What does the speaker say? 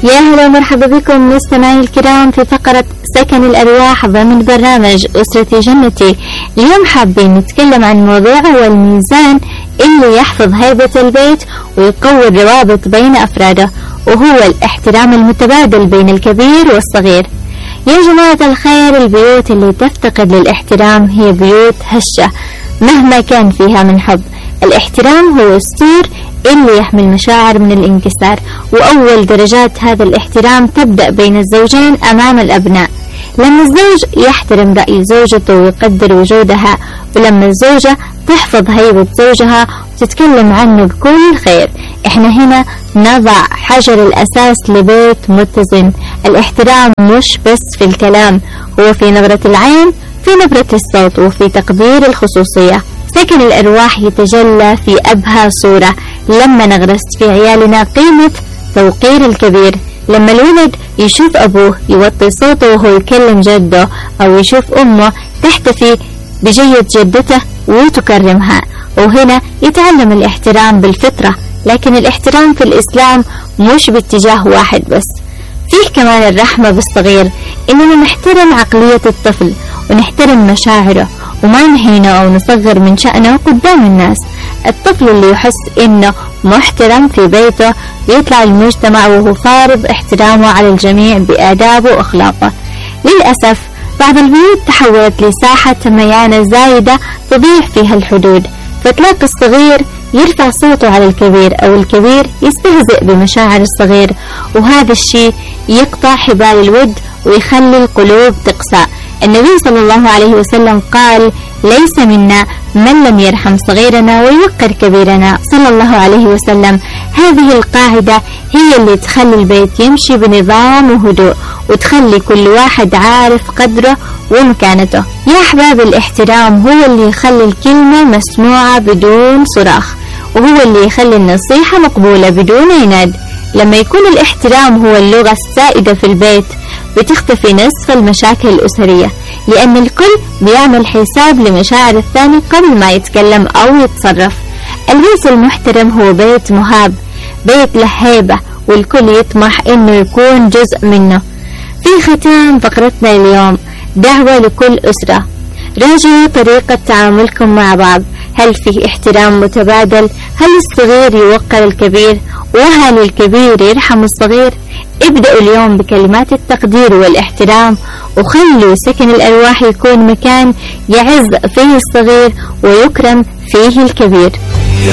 يا هلا ومرحبا بكم مستمعي الكرام في فقرة سكن الأرواح ضمن برنامج أسرتي جنتي. اليوم حابين نتكلم عن موضوع هو الميزان اللي يحفظ هيبة البيت ويقوي الروابط بين أفراده، وهو الاحترام المتبادل بين الكبير والصغير. يا جماعة الخير، البيوت اللي تفتقد للاحترام هي بيوت هشة مهما كان فيها من حب. الاحترام هو السور اللي يحمي المشاعر من الانكسار، وأول درجات هذا الاحترام تبدأ بين الزوجين أمام الأبناء. لما الزوج يحترم رأي زوجته ويقدر وجودها، ولما الزوجة تحفظ هيبة زوجها وتتكلم عنه بكل خير، احنا هنا نضع حجر الأساس لبيت متزن. الاحترام مش بس في الكلام، هو في نبرة العين، في نبرة الصوت، وفي تقدير الخصوصية. سكن الأرواح يتجلى في أبهى صورة لما نغرس في عيالنا قيمة توقير الكبير. لما الولد يشوف أبوه يوطي صوته وهو يكلم جده، أو يشوف أمه تحتفي بجية جدته وتكرمها، وهنا يتعلم الاحترام بالفطرة. لكن الاحترام في الإسلام مش باتجاه واحد بس، فيه كمان الرحمة بالصغير، إننا نحترم عقلية الطفل ونحترم مشاعره وما نهينه أو نصغر من شأنه قدام الناس. الطفل اللي يحس إنه محترم في بيته بيطلع المجتمع وهو فارض احترامه على الجميع بآدابه وأخلاقه. للأسف بعض البيوت تحولت لساحة ميانة زايدة تضيع فيها الحدود، فتلاقي الصغير يرفع صوته على الكبير، أو الكبير يستهزئ بمشاعر الصغير، وهذا الشيء يقطع حبال الود ويخلي القلوب تقسى. النبي صلى الله عليه وسلم قال: ليس منا من لم يرحم صغيرنا ويوقر كبيرنا صلى الله عليه وسلم. هذه القاعدة هي اللي تخلي البيت يمشي بنظام وهدوء، وتخلي كل واحد عارف قدره ومكانته. يا أحباب، الاحترام هو اللي يخلي الكلمة مسموعة بدون صراخ، وهو اللي يخلي النصيحة مقبولة بدون عناد. لما يكون الاحترام هو اللغة السائدة في البيت، بتختفي نصف المشاكل الأسرية، لأن الكل بيعمل حساب لمشاعر الثاني قبل ما يتكلم أو يتصرف. البيت المحترم هو بيت مهاب، بيت له هيبة، والكل يطمح إنه يكون جزء منه. في ختام فقرتنا اليوم دعوة لكل أسرة: راجعوا طريقة تعاملكم مع بعض. هل في احترام متبادل؟ هل الصغير يوقر الكبير؟ وهل الكبير يرحم الصغير؟ ابدأوا اليوم بكلمات التقدير والاحترام، وخلوا سكن الأرواح يكون مكان يعز فيه الصغير ويكرم فيه الكبير.